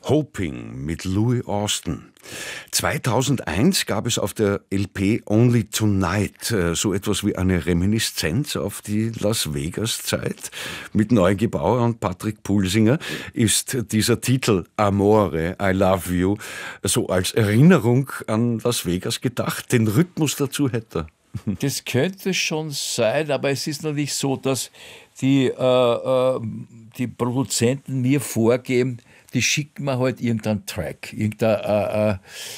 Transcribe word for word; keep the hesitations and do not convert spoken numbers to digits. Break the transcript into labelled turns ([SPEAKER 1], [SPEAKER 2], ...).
[SPEAKER 1] Hoping mit Louis Austin. zweitausendeins gab es auf der L P Only Tonight äh, so etwas wie eine Reminiszenz auf die Las Vegas-Zeit. Mit Neugi Bauer und Patrick Pulsinger ist dieser Titel Amore, I Love You so als Erinnerung an Las Vegas gedacht. Den Rhythmus dazu hätte er.
[SPEAKER 2] Das könnte schon sein, aber es ist natürlich so, dass die, äh, äh, die Produzenten mir vorgeben, die schicken mir halt irgendeinen Track, irgendein, äh,